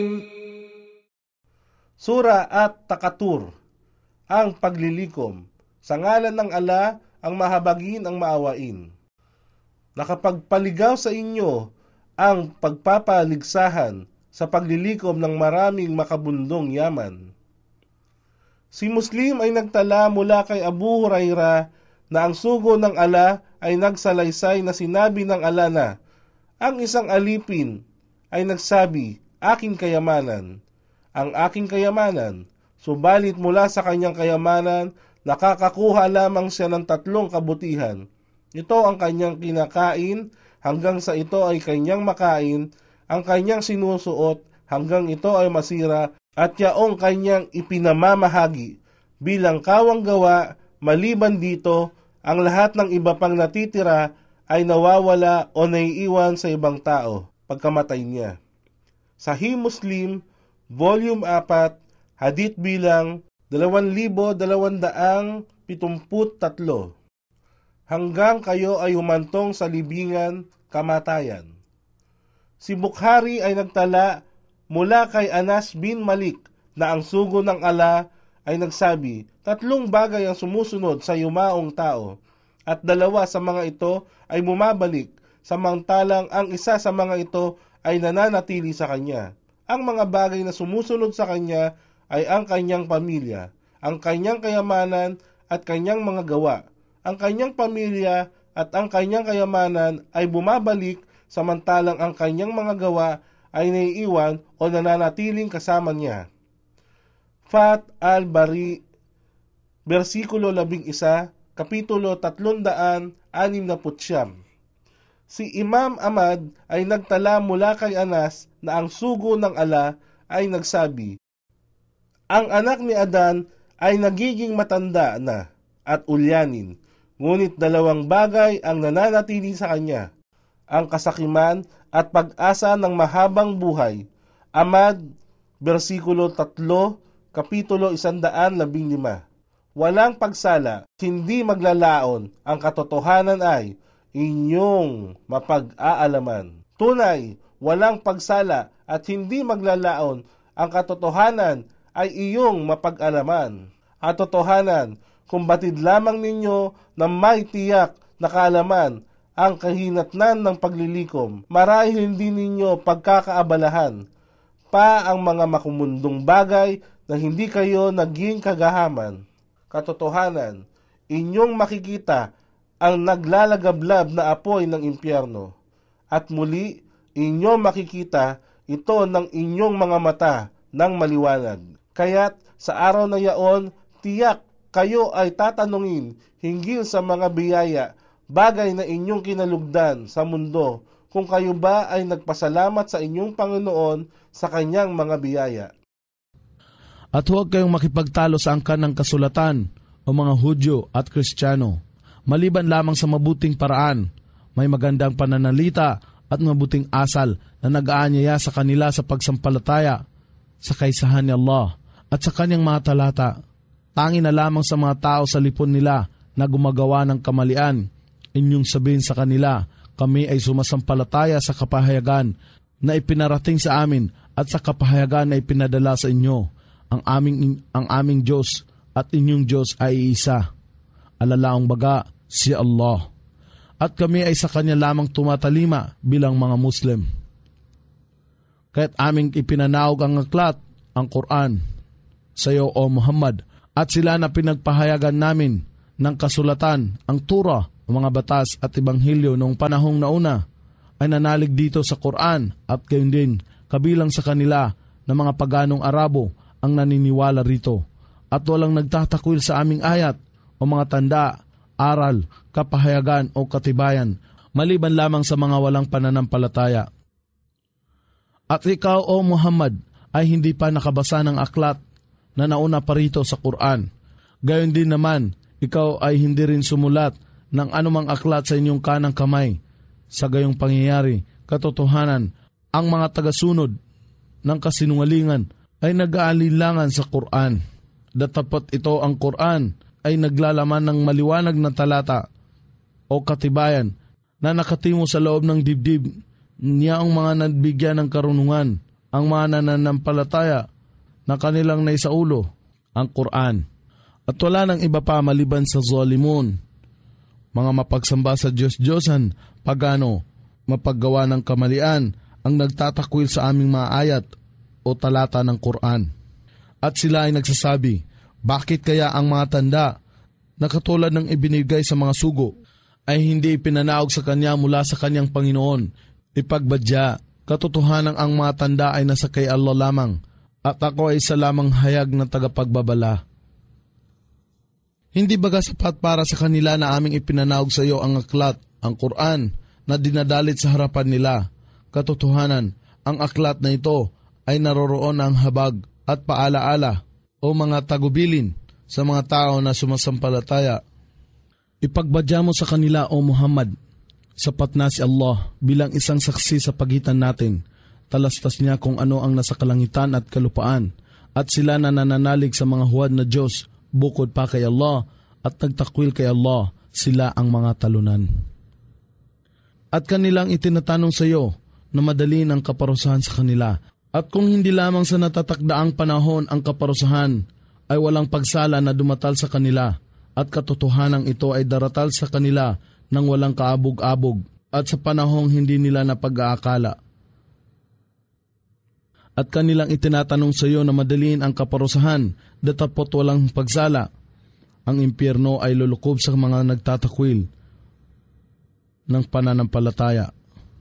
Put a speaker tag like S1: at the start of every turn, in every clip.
S1: Sura at Takatur, ang paglilikom. Sa ngalan ng ala, ang mahabagin ang maawain. Nakapagpaligaw sa inyo ang pagpapaligsahan sa paglilikom ng maraming makabundong yaman. Si Muslim ay nagtala mula kay Abu Huraira na ang sugo ng ala ay nagsalaysay na sinabi ng ala na, ang isang alipin ay nagsabi, aking kayamanan. Ang aking kayamanan, subalit mula sa kanyang kayamanan, nakakakuha lamang siya ng 3 kabutihan. Ito ang kanyang kinakain, hanggang sa ito ay kanyang makain, ang kanyang sinusuot, hanggang ito ay masira, at yaong kanyang ipinamamahagi. Bilang kawang gawa, maliban dito, ang lahat ng iba pang natitira ay nawawala o naiiwan sa ibang tao pagkamatay niya. Sahih Muslim, Volume 4, Hadith bilang 2273. Hanggang kayo ay humantong sa libingan, kamatayan. Si Bukhari ay nagtala mula kay Anas bin Malik na ang sugo ng ala ay nagsabi, 3 bagay ang sumusunod sa yumaong tao, at 2 sa mga ito ay bumabalik, samantalang ang isa sa mga ito ay nananatili sa kanya. Ang mga bagay na sumusunod sa kanya ay ang kanyang pamilya, ang kanyang kayamanan at kanyang mga gawa. Ang kanyang pamilya at ang kanyang kayamanan ay bumabalik, samantalang ang kanyang mga gawa ay naiiwan o nananatiling kasama niya. Fat al-Bari, versikulo 11, kapitulo 369. Si Imam Ahmad ay nagtala mula kay Anas na ang sugo ng ala ay nagsabi, ang anak ni Adan ay nagiging matanda na at ulyanin, ngunit 2 bagay ang nananatili sa kanya, ang kasakiman at pag-asa ng mahabang buhay. Ahmad, versikulo 3, kapitulo 115. Walang pagsala, hindi maglalaon, ang katotohanan ay inyong mapag-aalaman. Tunay, walang pagsala at hindi maglalaon, ang katotohanan ay iyong mapag-alaman. Katotohanan, kung batid lamang ninyo na may tiyak na kaalaman ang kahinatnan ng paglilikom, marahil hindi ninyo pagkakaabalahan pa ang mga makumundong bagay na hindi kayo naging kagahaman. Katotohanan, inyong makikita ang naglalagablab na apoy ng impyerno, at muli inyong makikita ito ng inyong mga mata ng maliwanag. Kaya't sa araw na yaon, tiyak kayo ay tatanungin hinggil sa mga biyaya, bagay na inyong kinalugdan sa mundo, kung kayo ba ay nagpasalamat sa inyong Panginoon sa kanyang mga biyaya.
S2: At huwag kayong makipagtalo sa angkan ng kasulatan o mga Hudyo at Kristiyano, maliban lamang sa mabuting paraan, may magandang pananalita at mabuting asal na nag-aanyaya sa kanila sa pagsampalataya sa kaisahan ni Allah at sa kanyang mga talata. Tangi na lamang sa mga tao sa lipon nila na gumagawa ng kamalian, inyong sabihin sa kanila, kami ay sumasampalataya sa kapahayagan na ipinarating sa amin at sa kapahayagan na ipinadala sa inyo. Ang aming Diyos at inyong Diyos ay iisa. Alalaong baga, si Allah. At kami ay sa Kanya lamang tumatalima bilang mga Muslim. Kaya't aming ipinanaog ang aklat, ang Quran, sa iyo o Muhammad, at sila na pinagpahayagan namin ng kasulatan, ang Torah, ang mga batas at Ebanghelyo noong panahong nauna, ay nanalig dito sa Quran at gayon din kabilang sa kanila na mga paganong Arabo ang naniniwala rito. At walang nagtatakwil sa aming ayat o mga tanda, aral, kapahayagan o katibayan, maliban lamang sa mga walang pananampalataya. At ikaw o Muhammad ay hindi pa nakabasa ng aklat na nauna pa rito sa Quran. Gayon din naman, ikaw ay hindi rin sumulat ng anumang aklat sa inyong kanang kamay. Sa gayong pangyayari, katotohanan, ang mga tagasunod ng kasinungalingan ay nag-aalinlangan sa Quran. Datapot ito ang Quran ay naglalaman ng maliwanag na talata o katibayan na nakatimo sa loob ng dibdib niya ang mga nabigyan ng karunungan ang mga nananampalataya na kanilang naisaulo, ang Quran. At wala nang iba pa maliban sa zalimun, mga mapagsamba sa Diyos-Diyosan, pagano, mapaggawa ng kamalian, ang nagtatakwil sa aming mga ayat o talata ng Quran. At sila ay nagsasabi, bakit kaya ang mga tanda na katulad ng ibinigay sa mga sugo ay hindi ipinanaog sa kanya mula sa kanyang Panginoon? Ipagbadya, katotohanan ang mga tanda ay nasa kay Allah lamang, at ako ay isa lamang hayag na tagapagbabala. Hindi baga sapat para sa kanila na aming ipinanaog sa iyo ang aklat, ang Quran, na dinadalit sa harapan nila? Katotohanan, ang aklat na ito ay naroroon ng habag at paalaala o mga tagubilin sa mga tao na sumasampalataya. Ipagbadya mo sa kanila, O Muhammad, sapat na si Allah bilang isang saksi sa pagitan natin. Talastas niya kung ano ang nasa kalangitan at kalupaan, at sila na nananalig sa mga huwad na Diyos bukod pa kay Allah at nagtakwil kay Allah, sila ang mga talunan. At kanilang itinatanong sa iyo na madali ang kaparusahan sa kanila. At kung hindi lamang sa natatakdaang panahon ang kaparusahan, ay walang pagsala na dumatal sa kanila, at katotohanan ito ay daratal sa kanila nang walang kaabog-abog at sa panahong hindi nila napag-aakala. At kanilang itinatanong sa iyo na madaliin ang kaparusahan, datapot walang pagsala. Ang impyerno ay lulukob sa mga nagtatakwil ng pananampalataya.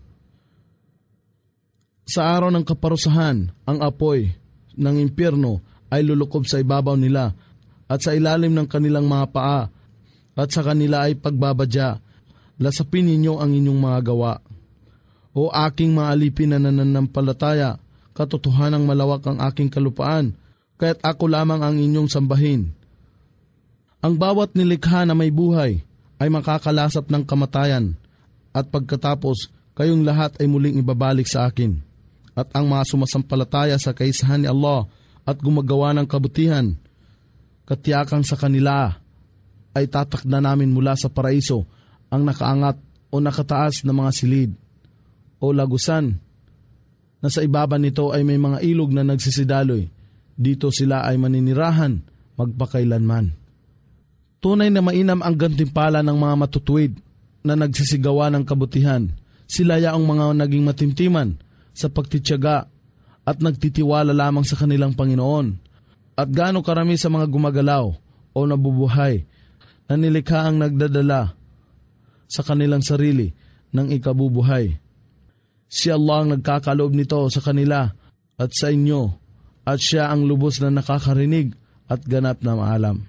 S2: Sa araw ng kaparusahan, ang apoy ng impyerno ay lulukob sa ibabaw nila at sa ilalim ng kanilang mga paa, at sa kanila ay pagbabadya, lasapin ninyo ang inyong mga gawa. O aking mga alipin na nananampalataya, katotohanang malawak ang aking kalupaan, kaya't ako lamang ang inyong sambahin. Ang bawat nilikha na may buhay ay makakalasap ng kamatayan, at pagkatapos kayong lahat ay muling ibabalik sa akin. At ang mga sumasampalataya sa kaisahan ni Allah at gumagawa ng kabutihan, katiyakan sa kanila ay tatakda namin mula sa paraiso ang nakaangat o nakataas na mga silid o lagusan, na sa ibaba nito ay may mga ilog na nagsisidaloy. Dito sila ay maninirahan magpakailanman. Tunay na mainam ang gantimpala ng mga matutuwid na nagsisigawa ng kabutihan. Sila yaong mga naging matimtiman sa pagtitiyaga at nagtitiwala lamang sa kanilang Panginoon. At gaano karami sa mga gumagalaw o nabubuhay na nilikha ang nagdadala sa kanilang sarili ng ikabubuhay. Si Allah ang nagkakaloob nito sa kanila at sa inyo, at siya ang lubos na nakakarinig at ganap na maalam.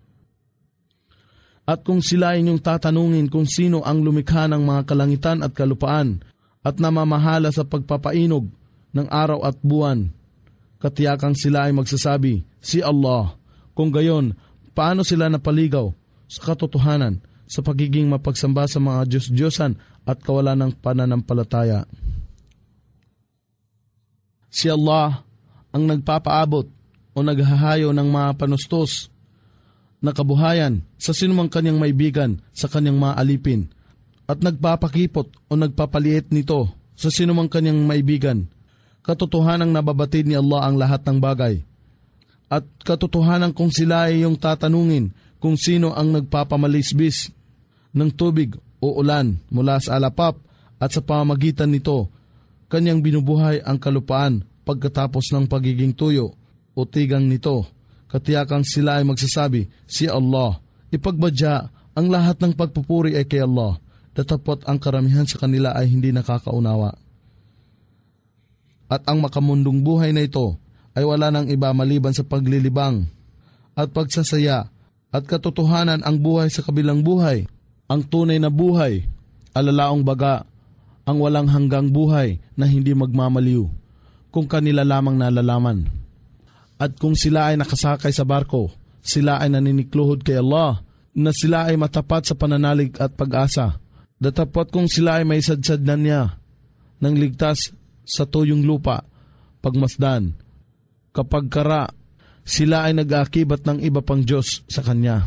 S2: At kung sila inyong tatanungin kung sino ang lumikha ng mga kalangitan at kalupaan at namamahala sa pagpapainog ng araw at buwan, katiyakang sila ay magsasabi, si Allah. Kung gayon, paano sila napaligaw sa katotohanan sa pagiging mapagsamba sa mga Diyos-Diyosan at kawalan ng pananampalataya? Si Allah ang nagpapaabot o naghahayo ng mga panustos na kabuhayan sa sinumang kanyang maibigan sa kanyang mga alipin, at nagpapakipot o nagpapaliit nito sa sinumang kanyang maibigan. Katotohanang nababatid ni Allah ang lahat ng bagay. At katotohanan kung sila ay iyong tatanungin kung sino ang nagpapamalisbis ng tubig o ulan mula sa alapap, at sa pamamagitan nito, kanyang binubuhay ang kalupaan pagkatapos ng pagiging tuyo o tigang nito. Katiyakang sila ay magsasabi, si Allah. Ipagbadya, ang lahat ng pagpupuri ay kay Allah, datapot ang karamihan sa kanila ay hindi nakakaunawa. At ang makamundong buhay na ito ay wala nang iba maliban sa paglilibang at pagsasaya, at katotohanan ang buhay sa kabilang buhay, ang tunay na buhay, alalaong baga, ang walang hanggang buhay na hindi magmamaliw, kung kanila lamang nalalaman. At kung sila ay nakasakay sa barko, sila ay naninikluhod kay Allah, na sila ay matapat sa pananalig at pag-asa. Datapot kung sila ay may sadsad na niya ng ligtas sa tuyong lupa, pagmasdan, kapag kara, sila ay nag-aakibat ng iba pang Diyos sa Kanya,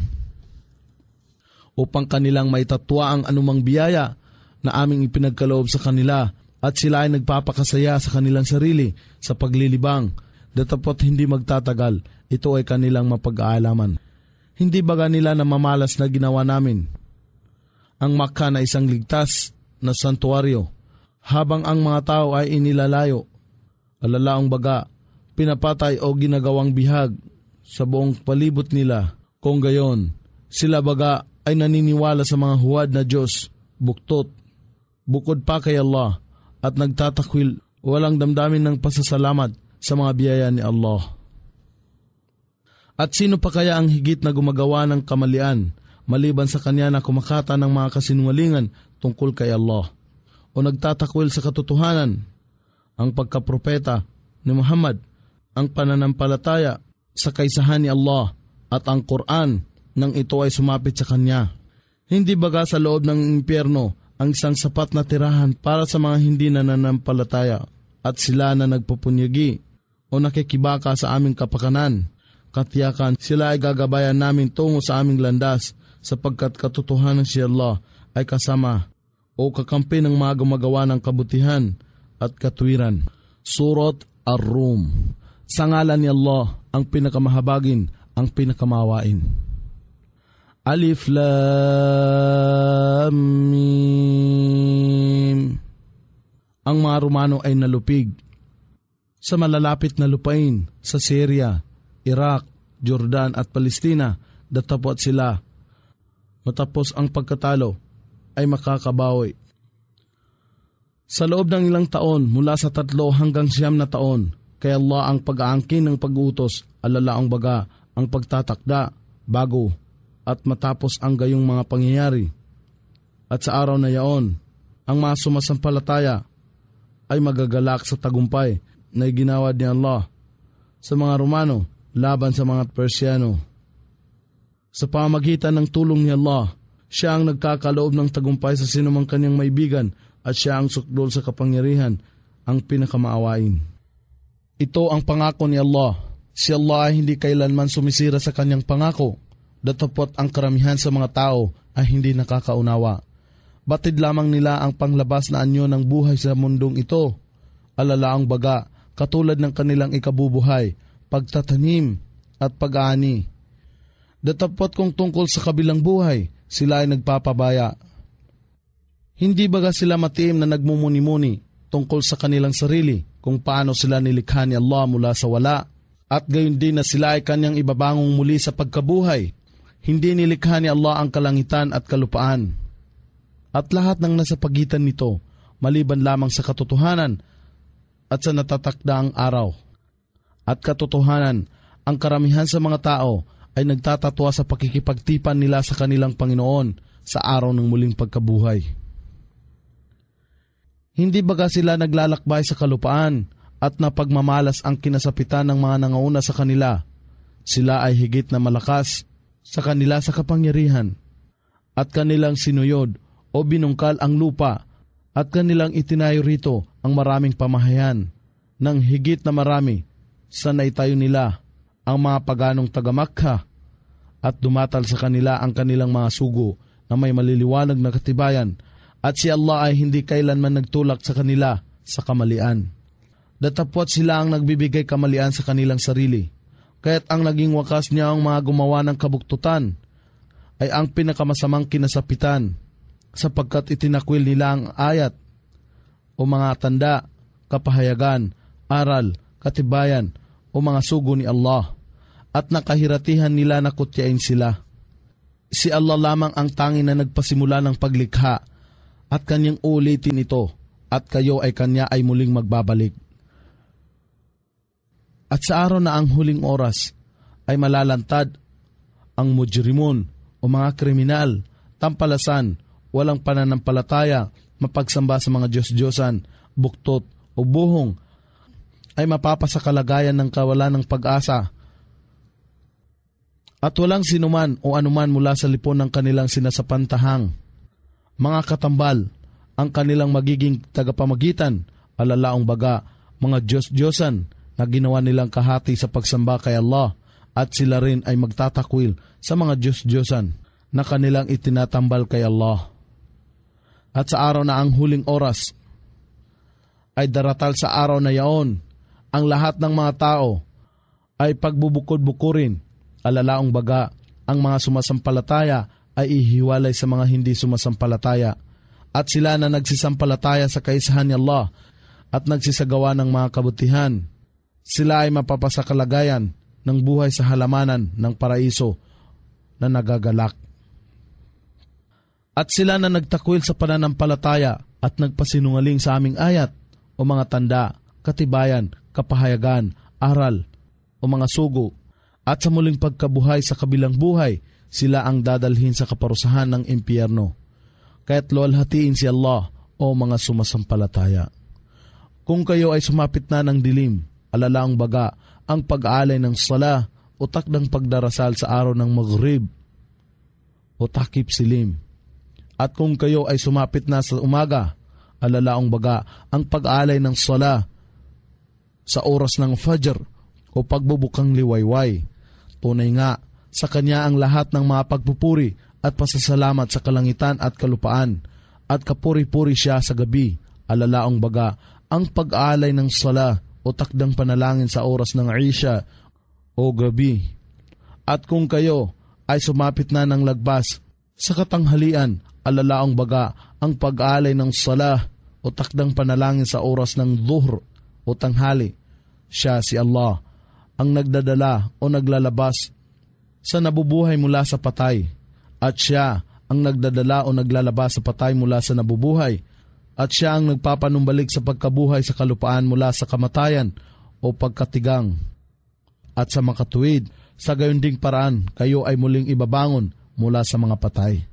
S2: upang kanilang maitatwa ang anumang biyaya na aming ipinagkaloob sa kanila, at sila ay nagpapakasaya sa kanilang sarili sa paglilibang, datapot hindi magtatagal, ito ay kanilang mapag-aalaman. Hindi baga nila namamalas na ginawa namin ang Makkah na isang ligtas na santuaryo, habang ang mga tao ay inilalayo, alalaong baga, pinapatay o ginagawang bihag sa buong palibot nila. Kung gayon, sila baga ay naniniwala sa mga huwad na Diyos, buktot, bukod pa kay Allah, at nagtatakwil, walang damdamin ng pasasalamat sa mga biyaya ni Allah. At sino pa kaya ang higit na gumagawa ng kamalian, maliban sa kanya na kumakata ng mga kasinungalingan tungkol kay Allah, o nagtatakwil sa katotohanan, ang pagkapropeta ni Muhammad, ang pananampalataya sa kaisahan ni Allah, at ang Quran nang ito ay sumapit sa kanya. Hindi baga sa loob ng impyerno ang isang sapat na tirahan para sa mga hindi nananampalataya, at sila na nagpupunyagi o nakikibaka sa aming kapakanan, katiyakan sila ay gagabayan namin tungo sa aming landas, sapagkat katotohanan si Allah ay kasama o kakampi ng mga gumagawa ng kabutihan at katwiran. Surat Ar-Rum. Sa ngalan ni Allah, ang pinakamahabagin, ang pinakamawain. Alif Lam Mim. Ang mga Romano ay nalupig sa malalapit na lupain sa Syria, Iraq, Jordan at Palestina, datapot sila. Matapos ang pagkatalo ay makakabawi. Sa loob ng ilang taon, mula sa 3 hanggang 9 na taon, kay Allah ang pag-aangkin ng pag-uutos, alalaang baga ang pagtatakda, bago, at matapos ang gayong mga pangyayari. At sa araw na yaon, ang mga sumasampalataya ay magagalak sa tagumpay na iginawad ni Allah sa mga Romano laban sa mga Persiano. Sa pamamagitan ng tulong ni Allah, siya ang nagkakaloob ng tagumpay sa sinumang kanyang maibigan, at siya ang sukdol sa kapangyarihan, ang pinakamaawain. Ito ang pangako ni Allah. Si Allah ay hindi kailanman sumisira sa kanyang pangako, datapot ang karamihan sa mga tao ay hindi nakakaunawa. Batid lamang nila ang panglabas na anyo ng buhay sa mundong ito, alalaang baga, katulad ng kanilang ikabubuhay, pagtatanim at pag-aani. Datapot kung tungkol sa kabilang buhay, sila ay nagpapabaya. Hindi baga sila matiim na nagmumuni-muni tungkol sa kanilang sarili kung paano sila nilikha ni Allah mula sa wala, at gayon din na sila ay kanyang ibabangong muli sa pagkabuhay. Hindi nilikha ni Allah ang kalangitan at kalupaan, at lahat ng nasa pagitan nito, maliban lamang sa katotohanan at sa natatakdaang araw. At katotohanan, ang karamihan sa mga tao ay nagtatatwa sa pakikipagtipan nila sa kanilang Panginoon sa araw ng muling pagkabuhay. Hindi baga sila naglalakbay sa kalupaan at napagmamalas ang kinasapitan ng mga nangauna sa kanila. Sila ay higit na malakas sa kanila sa kapangyarihan, at kanilang sinuyod o binungkal ang lupa, at kanilang itinayo rito ang maraming pamahayan ng higit na marami sa naitayo nila ang mga paganong taga-Makkah, at dumatal sa kanila ang kanilang mga sugo na may maliliwanag na katibayan, at si Allah ay hindi kailanman nagtulak sa kanila sa kamalian. Datapot sila ang nagbibigay kamalian sa kanilang sarili, kaya't ang naging wakas niya ang mga gumawa ng kabuktutan ay ang pinakamasamang kinasapitan, sapagkat itinakwil nila ang ayat o mga tanda, kapahayagan, aral, katibayan o mga sugo ni Allah, at nakahiratihan nila na kutyain sila. Si Allah lamang ang tangi na nagpasimula ng paglikha, at kanyang ulitin ito, at kayo ay kanya ay muling magbabalik. At sa araw na ang huling oras ay malalantad ang mujrimun o mga kriminal, tampalasan, walang pananampalataya, mapagsamba sa mga Diyos-Diyosan, buktot o buhong, ay mapapasakalagayan ng kawalan ng pag-asa, at walang sinuman o anuman mula sa lipon ng kanilang sinasapantahang. Mga katambal, ang kanilang magiging tagapamagitan, alalaong baga, mga Diyos-Diyosan na ginawa nilang kahati sa pagsamba kay Allah, at sila rin ay magtatakwil sa mga Diyos-Diyosan na kanilang itinatambal kay Allah. At sa araw na ang huling oras, ay daratal sa araw na yaon. Ang lahat ng mga tao ay pagbubukod-bukurin. Alalaong baga, ang mga sumasampalataya ay ihiwalay sa mga hindi sumasampalataya. At sila na nagsisampalataya sa kaisahan ni Allah at nagsisagawa ng mga kabutihan, sila ay mapapasakalagayan ng buhay sa halamanan ng paraiso na nagagalak. At sila na nagtakwil sa pananampalataya at nagpasinungaling sa aming ayat o mga tanda, katibayan, kapahayagan, aral o mga sugo, at sa muling pagkabuhay sa kabilang buhay, sila ang dadalhin sa kaparusahan ng impyerno. Kaya't luwalhatiin si Allah o mga sumasampalataya. Kung kayo ay sumapit na ng dilim, alalaang baga ang pag-aalay ng sala o takdang pagdarasal sa araw ng Maghrib o takip silim. At kung kayo ay sumapit na sa umaga, alalaang baga ang pag-aalay ng sala sa oras ng Fajr o pagbubukang liwayway. Tunay nga, sa Kanya ang lahat ng mga pagpupuri at pasasalamat sa kalangitan at kalupaan, at kapuri-puri siya sa gabi. Alalaang baga ang pag-aalay ng sala o takdang panalangin sa oras ng Isha o gabi. At kung kayo ay sumapit na ng lagbas sa katanghalian, alalaang baga ang pag-aalay ng sala o takdang panalangin sa oras ng Dhuhr o tanghali. Siya si Allah ang nagdadala o naglalabas sa nabubuhay mula sa patay, at siya ang nagdadala o naglalabas sa patay mula sa nabubuhay, at siya ang nagpapanumbalik sa pagkabuhay sa kalupaan mula sa kamatayan o pagkatigang. At sa makatuwid, sa gayon ding paraan, kayo ay muling ibabangon mula sa mga patay.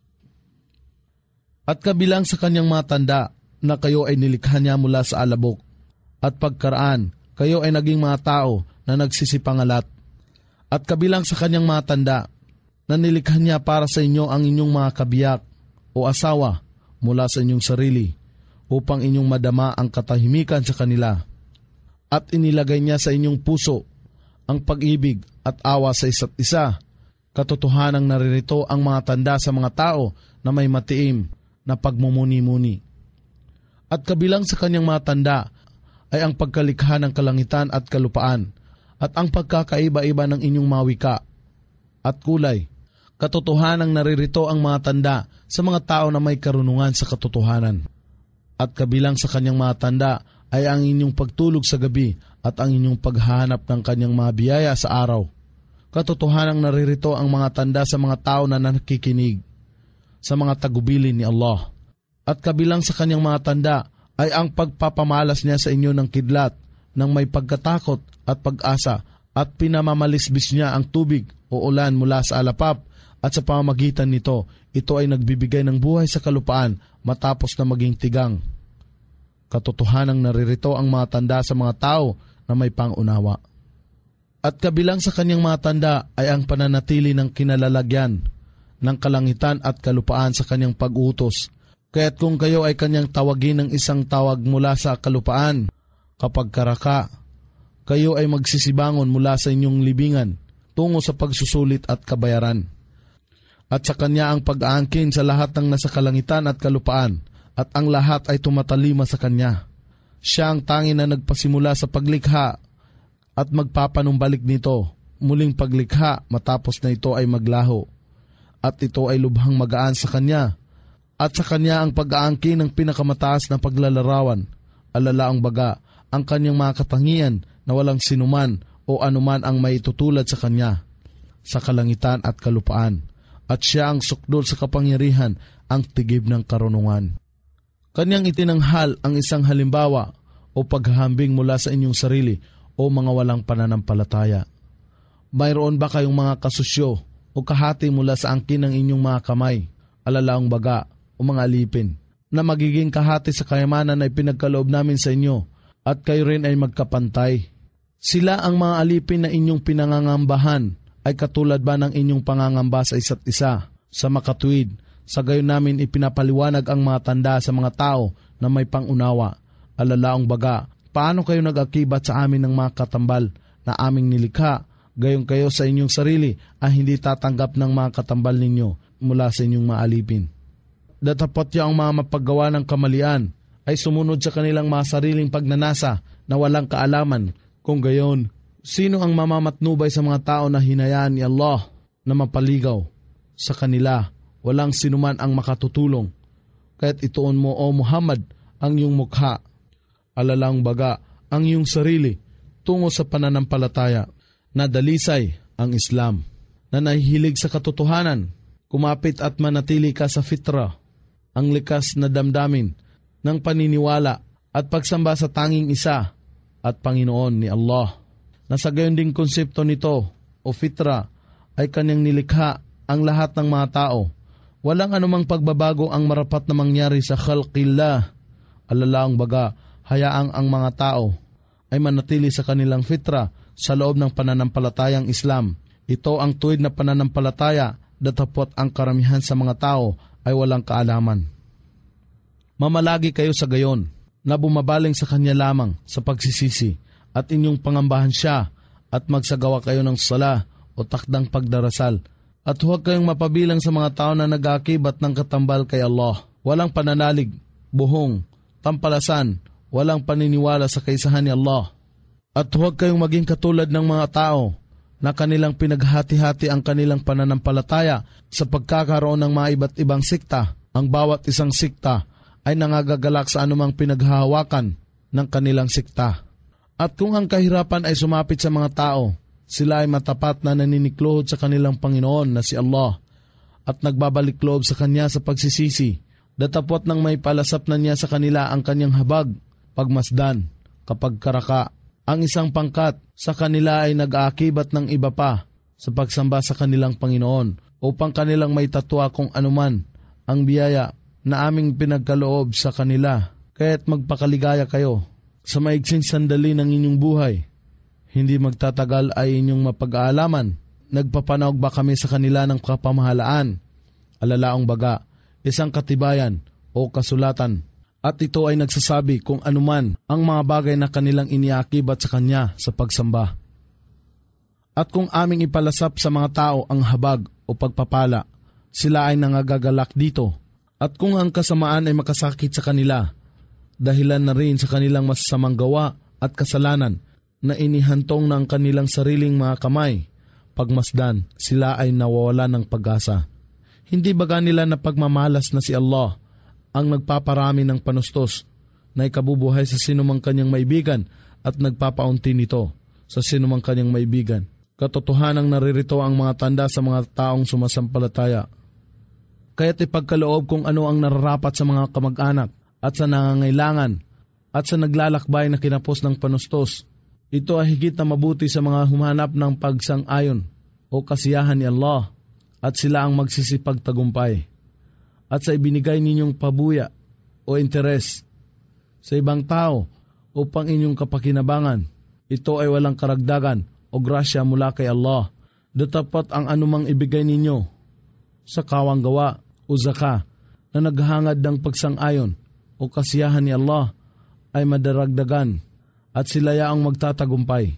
S2: At kabilang sa kanyang mga tanda na kayo ay nilikha niya mula sa alabok, at pagkaraan, kayo ay naging mga tao na nagsisipangalat. At kabilang sa kanyang mga tanda na nilikha niya para sa inyo ang inyong mga kabiyak o asawa mula sa inyong sarili, upang inyong madama ang katahimikan sa kanila. At inilagay niya sa inyong puso ang pag-ibig at awa sa isa't isa. Katotohanang naririto ang mga tanda sa mga tao na may matiim na pagmumuni-muni. At kabilang sa kanyang mga tanda ay ang pagkalikha ng kalangitan at kalupaan, at ang pagkakaiba-iba ng inyong mga wika at kulay. Katotohanang naririto ang mga tanda sa mga tao na may karunungan sa katotohanan. At kabilang sa kanyang mga tanda ay ang inyong pagtulog sa gabi at ang inyong paghahanap ng kanyang mga biyaya sa araw. Katotohanang naririto ang mga tanda sa mga tao na nakikinig sa mga tagubilin ni Allah. At kabilang sa kanyang mga tanda ay ang pagpapamalas niya sa inyo ng kidlat ng may pagkatakot at pag-asa, at pinamamalisbis niya ang tubig o ulan mula sa alapap, at sa pamamagitan nito, ito ay nagbibigay ng buhay sa kalupaan matapos na maging tigang. Katotohanang naririto ang mga tanda sa mga tao na may pangunawa. At kabilang sa kanyang mga tanda ay ang pananatili ng kinalalagyan ng kalangitan at kalupaan sa kanyang pag-utos. Kaya't kung kayo ay kanyang tawagin ng isang tawag mula sa kalupaan, kapag karaka, kayo ay magsisibangon mula sa inyong libingan tungo sa pagsusulit at kabayaran. At sa kanya ang pag-aangkin sa lahat ng nasa kalangitan at kalupaan, at ang lahat ay tumatalima sa kanya. Siya ang tanging na nagpasimula sa paglikha at magpapanumbalik nito, muling paglikha matapos na ito ay maglaho. At ito ay lubhang magaan sa kanya. At sa kanya ang pag-aangkin ng pinakamataas na paglalarawan. Alalaang baga, ang kanyang mga katangian na walang sinuman o anuman ang maitutulad sa kanya, sa kalangitan at kalupaan. At siya ang sukdol sa kapangyarihan, ang tigib ng karunungan. Kanyang itinanghal ang isang halimbawa o paghahambing mula sa inyong sarili o mga walang pananampalataya. Mayroon ba kayong mga kasusyo o kahati mula sa angkin ng inyong mga kamay, alalaang baga o mga alipin, na magiging kahati sa kayamanan na ipinagkaloob namin sa inyo, at kayo rin ay magkapantay? Sila ang mga alipin na inyong pinangangambahan ay katulad ba ng inyong pangangamba sa isa't isa? Sa makatuwid, sa gayon namin ipinapaliwanag ang mga tanda sa mga tao na may pangunawa. Alalaang baga, paano kayo nag-akibat sa amin ng mga katambal na aming nilikha, gayon kayo sa inyong sarili ay hindi tatanggap ng mga katambal ninyo mula sa inyong mga alipin. Datapot niya ang mga mapaggawa ng kamalian ay sumunod sa kanilang mga sariling pagnanasa na walang kaalaman. Kung gayon, sino ang mamamatnubay sa mga tao na hinayaan ni Allah na mapaligaw sa kanila? Walang sinuman ang makatutulong. Kaya't ituon mo, O Muhammad, ang iyong mukha, alalang baga ang iyong sarili tungo sa pananampalataya na dalisay ang Islam, na nahihilig sa katotohanan, kumapit at manatili ka sa fitra, ang likas na damdamin ng paniniwala at pagsamba sa tanging isa at Panginoon ni Allah. Nasa gayon ding konsepto nito o fitra ay kanyang nilikha ang lahat ng mga tao. Walang anumang pagbabago ang marapat na mangyari sa khalqillah. Alalaang baga, hayaang ang mga tao ay manatili sa kanilang fitra sa loob ng pananampalatayang Islam. Ito ang tuwid na pananampalataya, datapot ang karamihan sa mga tao ay walang kaalaman. Mamalagi kayo sa gayon na bumabaling sa Kanya lamang sa pagsisisi at inyong pangambahan Siya at magsagawa kayo ng sala o takdang pagdarasal. At huwag kayong mapabilang sa mga tao na nag-aakibat ng katambal kay Allah. Walang pananalig, buhong, tampalasan, walang paniniwala sa kaisahan ni Allah. At huwag kayong maging katulad ng mga tao na kanilang pinaghati-hati ang kanilang pananampalataya sa pagkakaroon ng mga iba't ibang sikta. Ang bawat isang sikta ay nangagagalak sa anumang pinaghahawakan ng kanilang sikta. At kung ang kahirapan ay sumapit sa mga tao, sila ay matapat na naniniklohod sa kanilang Panginoon na si Allah at nagbabalik loob sa Kanya sa pagsisisi, datapot nang may palasap na Niya sa kanila ang Kanyang habag, pagmasdan, kapag karaka. Ang isang pangkat sa kanila ay nag-aakibat ng iba pa sa pagsamba sa kanilang Panginoon upang kanilang may tatwa kung anuman ang biyaya na aming pinagkaloob sa kanila. Kaya't magpakaligaya kayo sa maigsing sandali ng inyong buhay. Hindi magtatagal ay inyong mapag-aalaman. Nagpapanawag ba kami sa kanila ng kapamahalaan? Alalaong baga, isang katibayan o kasulatan. At ito ay nagsasabi kung anuman ang mga bagay na kanilang iniakibat sa Kanya sa pagsamba. At kung aming ipalasap sa mga tao ang habag o pagpapala, sila ay nangagagalak dito. At kung ang kasamaan ay makasakit sa kanila, dahilan na rin sa kanilang masasamang gawa at kasalanan na inihantong ng kanilang sariling mga kamay, pagmasdan, sila ay nawawala ng pag-asa. Hindi baga nila na pagmamalas na si Allah ang nagpaparami ng panustos na ikabubuhay sa sinumang kanyang maibigan at nagpapaunti nito sa sinumang kanyang maibigan. Katotohanang naririto ang mga tanda sa mga taong sumasampalataya. Kaya't ipagkaloob kung ano ang nararapat sa mga kamag-anak at sa nangangailangan at sa naglalakbay na kinapos ng panustos. Ito ay higit na mabuti sa mga humanap ng pagsang-ayon o kasiyahan ni Allah at sila ang magsisipagtagumpay. At sa ibinigay ninyong pabuya o interes sa ibang tao upang inyong kapakinabangan, ito ay walang karagdagan o grasya mula kay Allah. Datapot ang anumang ibigay ninyo sa kawang gawa o zaka na naghangad ng pagsang-ayon o kasiyahan ni Allah ay madaragdagan at sila ang magtatagumpay.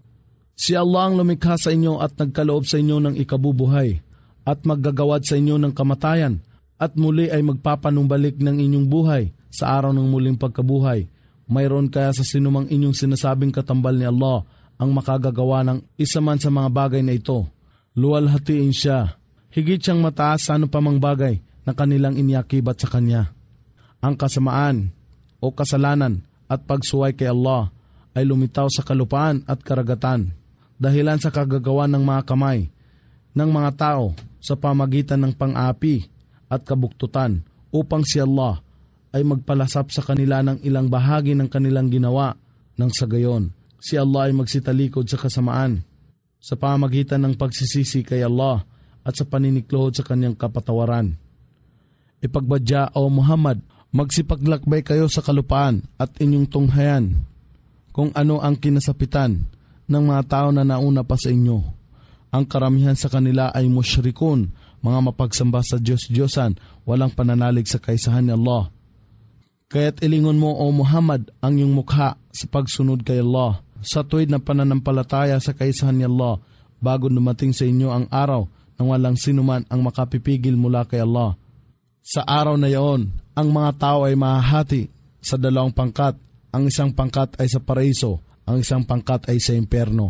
S2: Si Allah ang lumikha sa inyo at nagkaloob sa inyo ng ikabubuhay at maggagawad sa inyo ng kamatayan at muli ay magpapanumbalik ng inyong buhay sa araw ng muling pagkabuhay. Mayroon kaya sa sinumang inyong sinasabing katambal ni Allah ang makagagawa ng isa man sa mga bagay na ito. Luwalhatiin siya. Higit siyang mataas sa ano pa mang bagay na kanilang iniakibat sa Kanya. Ang kasamaan o kasalanan at pagsuway kay Allah ay lumitaw sa kalupaan at karagatan dahilan sa kagagawa ng mga kamay ng mga tao sa pamagitan ng pang-api at kabuktutan upang si Allah ay magpalasap sa kanila ng ilang bahagi ng kanilang ginawa nang sa gayon. Si Allah ay magsitalikod sa kasamaan sa pamagitan ng pagsisisi kay Allah at sa paniniklohod sa Kanyang kapatawaran. Ipagbadya, O Muhammad, magsipaglakbay kayo sa kalupaan at inyong tunghayan kung ano ang kinasapitan ng mga tao na nauna pa sa inyo. Ang karamihan sa kanila ay musyrikun, mga mapagsamba sa Diyos-Diyosan, walang pananalig sa kaisahan ni Allah. Kaya't ilingon mo, O Muhammad, ang iyong mukha sa pagsunod kay Allah, sa tuwid na pananampalataya sa kaisahan ni Allah, bago dumating sa inyo ang araw nang walang sinuman ang makapipigil mula kay Allah. Sa araw na iyon, ang mga tao ay mahahati sa dalawang pangkat. Ang isang pangkat ay sa paraiso, ang isang pangkat ay sa impyerno.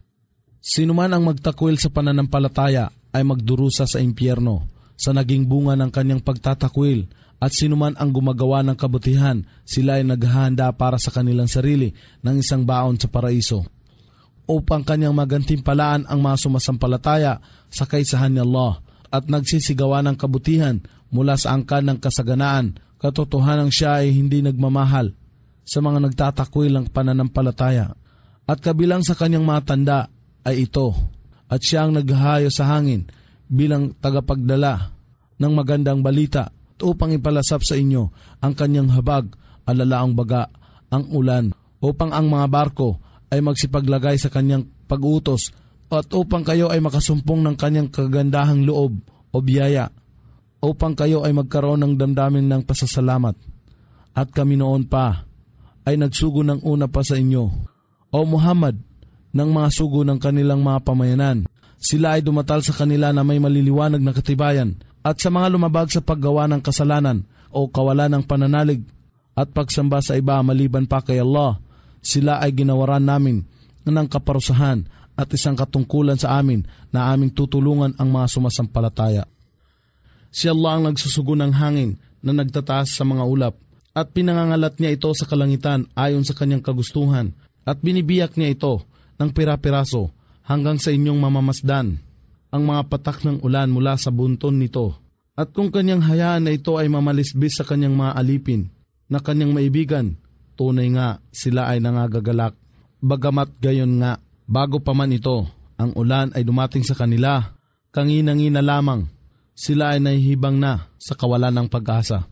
S2: Sino man ang magtakwil sa pananampalataya ay magdurusa sa impyerno sa naging bunga ng kanyang pagtatakwil, at sino man ang gumagawa ng kabutihan, sila ay naghahanda para sa kanilang sarili ng isang baon sa paraiso, upang kanyang magantimpalaan ang mga sumasampalataya sa kaisahan ni Allah at nagsisigawa ng kabutihan mula sa angkan ng kasaganaan. Katotohanan siya ay hindi nagmamahal sa mga nagtatakwil ng pananampalataya. At kabilang sa kanyang mga tanda ay ito, at siya ang naghahayo sa hangin bilang tagapagdala ng magandang balita upang ipalasap sa inyo ang kanyang habag, alalaang baga, ang ulan, upang ang mga barko ay magsipaglagay sa kanyang pag-utos, at upang kayo ay makasumpong ng kanyang kagandahang loob o biyaya, upang kayo ay magkaroon ng damdamin ng pasasalamat. At kami noon pa ay nagsugo ng una pa sa inyo, O Muhammad, ng mga sugo ng kanilang mga pamayanan. Sila ay dumatal sa kanila na may maliliwanag na katibayan, at sa mga lumabag sa paggawa ng kasalanan o kawalan ng pananalig at pagsamba sa iba maliban pa kay Allah, sila ay ginawaran namin ng kaparusahan at isang katungkulan sa amin na aming tutulungan ang mga sumasampalataya. Si Allah ang nagsusugo ng hangin na nagtataas sa mga ulap, at pinangangalat niya ito sa kalangitan ayon sa kanyang kagustuhan, at binibiyak niya ito ng pira-piraso hanggang sa inyong mamamasdan ang mga patak ng ulan mula sa bunton nito. At kung kanyang hayaan na ito ay mamalisbis sa kanyang mga alipin na kanyang maibigan, tunay nga sila ay nangagagalak. Bagamat gayon nga, bago pa man ito, ang ulan ay dumating sa kanila, kangina-ngina lamang, sila ay nahihibang na sa kawalan ng pag-asa.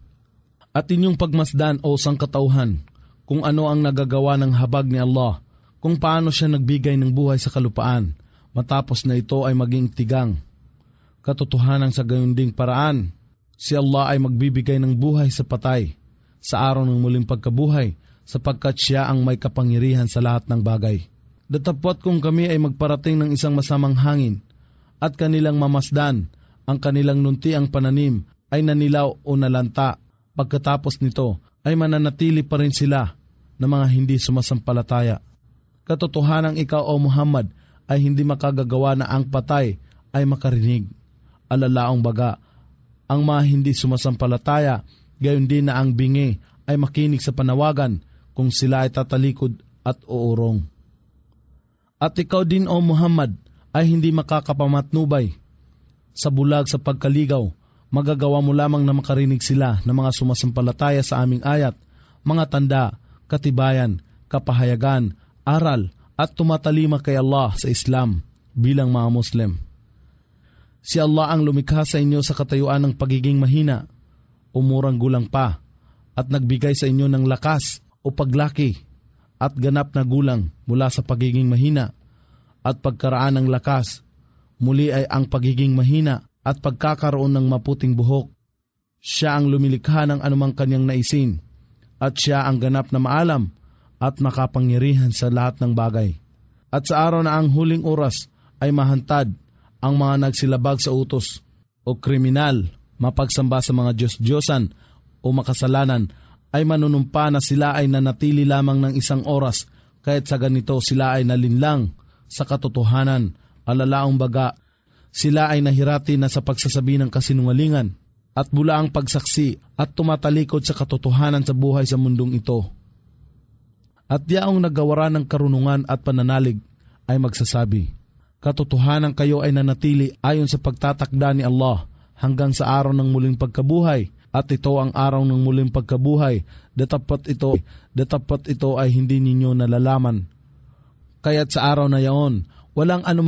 S2: At inyong pagmasdan o sangkatauhan kung ano ang nagagawa ng habag ni Allah, kung paano siya nagbigay ng buhay sa kalupaan, matapos na ito ay maging tigang. Katotohanan sa gayon ding paraan, si Allah ay magbibigay ng buhay sa patay sa araw ng muling pagkabuhay, sapagkat siya ang may kapangyarihan sa lahat ng bagay. Datapwat kung kami ay magparating ng isang masamang hangin at kanilang mamasdan, ang kanilang nuntiang pananim ay nanilaw o nalanta, pagkatapos nito ay mananatili pa rin sila na mga hindi sumasampalataya. Katotohanang ikaw, O Muhammad, ay hindi makagagawa na ang patay ay makarinig. Alalaong baga, ang mga hindi sumasampalataya, gayon din na ang bingi ay makinig sa panawagan kung sila ay tatalikod at uurong. At ikaw din, O Muhammad, ay hindi makakapamatnubay sa bulag sa pagkaligaw. Magagawa mo lamang na makarinig sila ng mga sumasampalataya sa aming ayat, mga tanda, katibayan, kapahayagan, aral, at tumatalima kay Allah sa Islam bilang mga Muslim. Si Allah ang lumikha sa inyo sa katayuan ng pagiging mahina, umurang gulang pa, at nagbigay sa inyo ng lakas o paglaki at ganap na gulang mula sa pagiging mahina at pagkaraan ng lakas. Muli ay ang pagiging mahina at pagkakaroon ng maputing buhok. Siya ang lumilikha ng anumang kanyang naisin, at siya ang ganap na maalam at makapangyarihan sa lahat ng bagay. At sa araw na ang huling oras ay mahantad ang mga nagsilabag sa utos o kriminal, mapagsamba sa mga Diyos-Diyosan o makasalanan, ay manunumpa na sila ay nanatili lamang ng isang oras, kahit sa ganito sila ay nalinlang sa katotohanan. Alalaong baga, sila ay nahirati na sa pagsasabi ng kasinungalingan at bula ang pagsaksi at tumatalikod sa katotohanan sa buhay sa mundong ito. At yaong nagawara ng karunungan at pananalig ay magsasabi, katotohanan kayo ay nanatili ayon sa pagtatakda ni Allah hanggang sa araw ng muling pagkabuhay, at ito ang araw ng muling pagkabuhay. Datapat ito ay hindi ninyo nalalaman. Kaya't sa araw na yaon, walang anumang